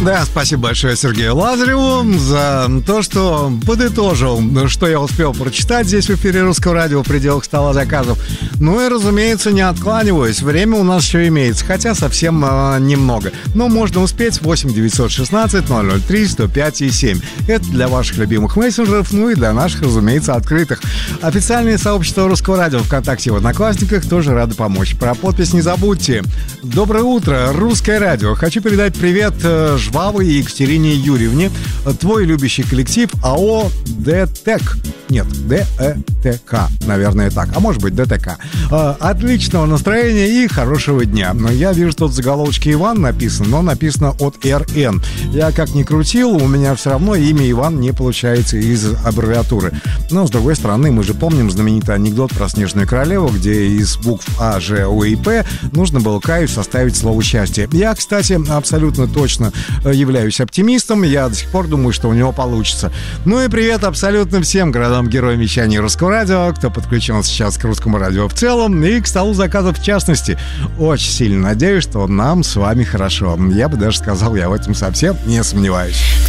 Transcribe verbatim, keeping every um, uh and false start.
Да, спасибо большое Сергею Лазареву за то, что подытожил, что я успел прочитать здесь в эфире Русского радио в пределах стола заказов. Ну и, разумеется, не откланиваюсь. Время у нас еще имеется, хотя совсем э, немного. Но можно успеть. Восемь девятьсот шестнадцать ноль ноль три сто пять и семь. Это для ваших любимых мессенджеров, ну и для наших, разумеется, открытых. Официальное сообщество Русского радио ВКонтакте и в Одноклассниках тоже рады помочь. Про подпись не забудьте. Доброе утро, Русское радио. Хочу передать привет э, Жвавой и Екатерине Юрьевне. Твой любящий коллектив АО ДТЭК. Нет, ДЭТК, наверное, так. А может быть, ДТК. Э, отличного настроения и хорошего дня. Но я вижу, тут в заголовочке Иван написано, но написано от РН. Я как ни крутил, у меня все равно имя Иван не получается из аббревиатуры. Но, с другой стороны, мы же помним знаменитый анекдот про Снежную королеву, где из букв А, Ж, О и П нужно было Каю составить слово «счастье». Я, кстати, абсолютно точно являюсь оптимистом. Я до сих пор думаю, что у него получится. Ну и привет абсолютно всем городам-героям вещания Русского радио, кто подключен сейчас к Русскому радио в целом и к столу заказов в частности. Очень сильно надеюсь, что нам с вами хорошо. Я бы даже сказал, я в этом совсем не сомневаюсь.